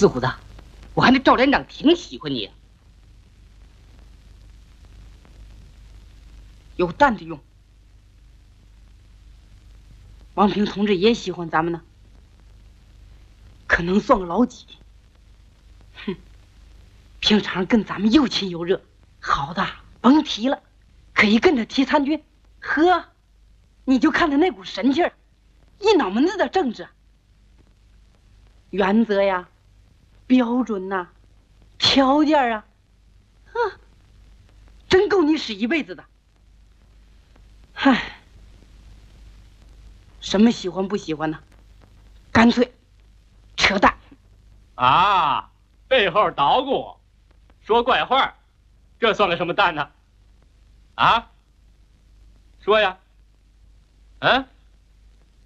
四虎子，我看那赵连长挺喜欢你啊，有担子用。王平同志也喜欢咱们呢，可能算个老几。哼，平常跟咱们又亲又热，好的甭提了，可一跟他提参军，呵，你就看他那股神气儿，一脑门子的政治。原则呀，标准呐，条件啊，真够你使一辈子的。唉，什么喜欢不喜欢呢？干脆扯淡啊！背后捣鼓，说怪话，这算个什么蛋呢？啊？说呀，嗯。